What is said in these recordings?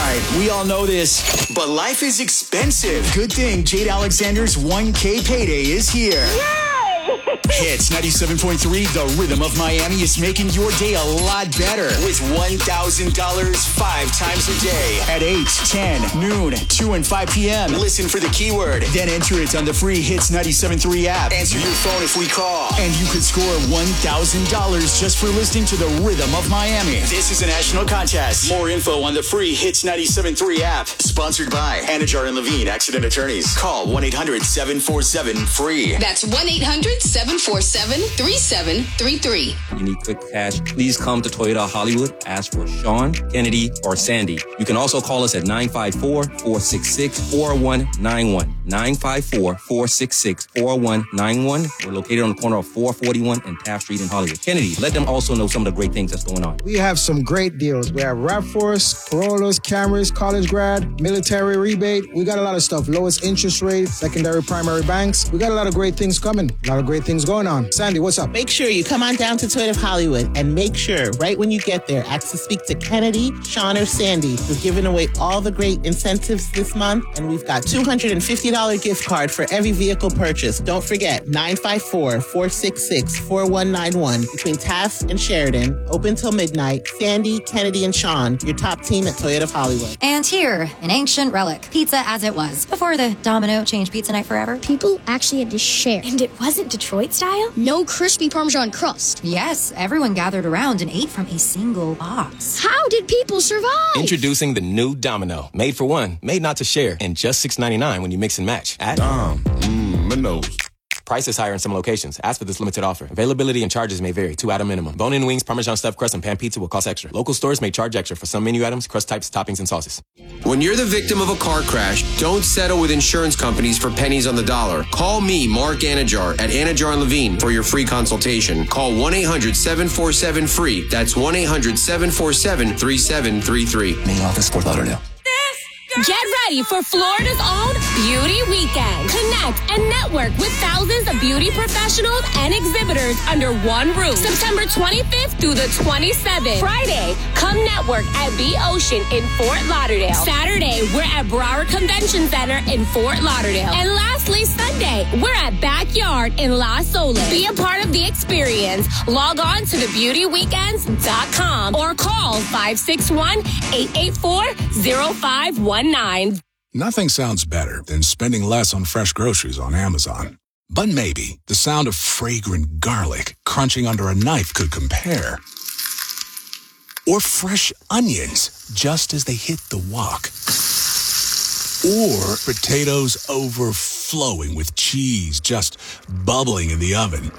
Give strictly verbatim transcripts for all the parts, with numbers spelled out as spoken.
right, we all know this, but life is expensive. Good thing Jade Alexander's one K payday is here. Yay! Hits ninety-seven point three, The Rhythm of Miami is making your day a lot better with one thousand dollars five times a day at eight, ten, noon, two, and five p.m. Listen for the keyword, then enter it on the free Hits ninety-seven point three app. Answer your phone if we call, and you could score one thousand dollars just for listening to The Rhythm of Miami. This is a national contest. More info on the free Hits ninety-seven point three app. Sponsored by Anajar and Levine Accident Attorneys. Call one eight hundred seven four seven free. That's one eight hundred seven four seven three seven three three. You need quick cash, please come to Toyota Hollywood. Ask for Sean, Kennedy, or Sandy. You can also call us at nine five four, four six six, four one nine one. nine five four, four six six, four one nine one. We're located on the corner of four forty-one and Taft Street in Hollywood. Kennedy, let them also know some of the great things that's going on. We have some great deals. We have Rap Force, Corollas, Camrys, college grad, military rebate. We got a lot of stuff. Lowest interest rate, secondary primary banks. We got a lot of great things coming. A lot of great things going on. Sandy, what's up? Make sure you come on down to Toyota of Hollywood and make sure right when you get there, ask to speak to Kennedy, Sean, or Sandy. We're giving away all the great incentives this month, and we've got two hundred fifty dollars gift card for every vehicle purchase. Don't forget, nine five four, four six six, four one nine one between Taft and Sheridan. Open till midnight. Sandy, Kennedy, and Sean, your top team at Toyota of Hollywood. And here, an ancient relic, pizza as it was, before the Domino changed pizza night forever. People actually had to share. And it wasn't Detroit style? No crispy Parmesan crust. Yes, everyone gathered around and ate from a single box. How did people survive? Introducing the new Domino. Made for one, made not to share, and just six ninety-nine when you mix and match. At Dom, mmm, Minos. Price is higher in some locations. Ask for this limited offer. Availability and charges may vary. Two item minimum. Bone-in wings, Parmesan stuffed crust, and pan pizza will cost extra. Local stores may charge extra for some menu items, crust types, toppings, and sauces. When you're the victim of a car crash, don't settle with insurance companies for pennies on the dollar. Call me, Mark Anajar, at Anajar and Levine for your free consultation. Call one eight hundred seven four seven free. That's one eight hundred seven four seven three seven three three. Main office, Fort Lauderdale. Get ready for Florida's own Beauty Weekend. Connect and network with thousands of beauty professionals and exhibitors under one roof. September twenty-fifth through the twenty-seventh. Friday, come network at B Ocean in Fort Lauderdale. Saturday, we're at Broward Convention Center in Fort Lauderdale. And lastly, Sunday, we're at Backyard in Las Olas. Be a part of the experience. Log on to the beauty weekends dot com or call five six one, eight eight four, zero five one nine. Nothing sounds better than spending less on fresh groceries on Amazon. But maybe the sound of fragrant garlic crunching under a knife could compare. Or fresh onions just as they hit the wok. Or potatoes overflowing with cheese just bubbling in the oven.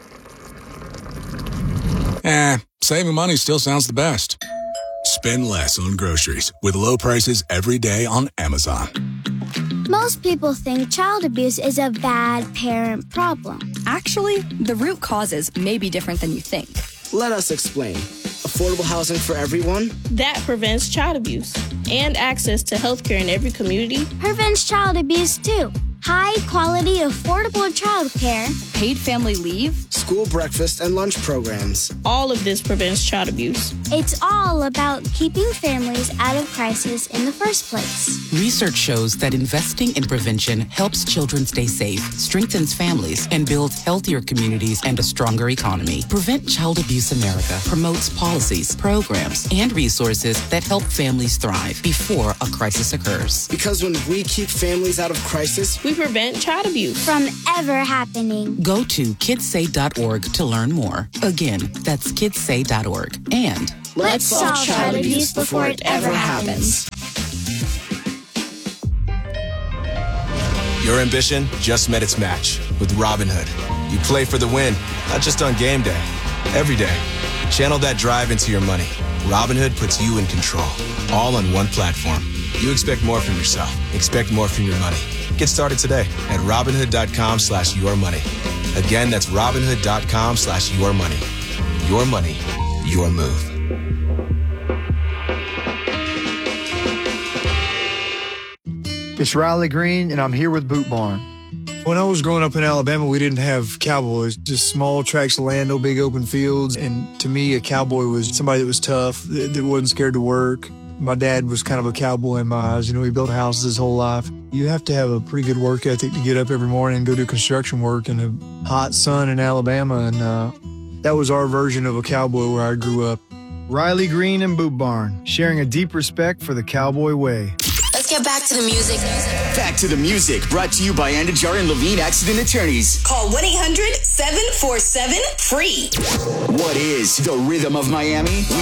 Eh, saving money still sounds the best. Spend less on groceries with low prices every day on Amazon. Most people think child abuse is a bad parent problem. Actually, the root causes may be different than you think. Let us explain. Affordable housing for everyone? That prevents child abuse. And access to health care in every community. Prevents child abuse, too. High-quality, affordable child care. Paid family leave. School breakfast and lunch programs. All of this prevents child abuse. It's all about keeping families out of crisis in the first place. Research shows that investing in prevention helps children stay safe, strengthens families, and builds healthier communities and a stronger economy. Prevent Child Abuse America promotes policies, programs, and resources that help families thrive before a crisis occurs. Because when we keep families out of crisis, we prevent child abuse from ever happening. Go to kids say dot org to learn more. Again, that's kids say dot org. And let's solve child abuse before it ever happens. Your ambition just met its match with Robinhood. You play for the win, not just on game day, every day. Channel that drive into your money. Robinhood puts you in control, all on one platform. You expect more from yourself. Expect more from your money. Get started today at Robinhood.com slash your money. Again, that's Robinhood.com slash your money. Your money, your move. It's Riley Green, and I'm here with Boot Barn. When I was growing up in Alabama, we didn't have cowboys, just small tracts of land, no big open fields. And to me, a cowboy was somebody that was tough, that, that wasn't scared to work. My dad was kind of a cowboy in my eyes. You know, he built houses his whole life. You have to have a pretty good work ethic to get up every morning and go do construction work in the hot sun in Alabama. And uh, that was our version of a cowboy where I grew up. Riley Green and Boot Barn, sharing a deep respect for the cowboy way. Let's get back to the music. Back to the music, brought to you by Anajar and Levine Accident Attorneys. Call one eight hundred seven four seven free. What is the Rhythm of Miami?